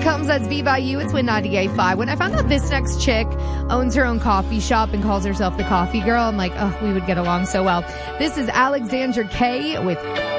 comes. That's Viva You. It's Win 98.5. When I found out this next chick owns her own coffee shop and calls herself the Coffee Girl, I'm like, oh, we would get along so well. This is Alexandra Kay with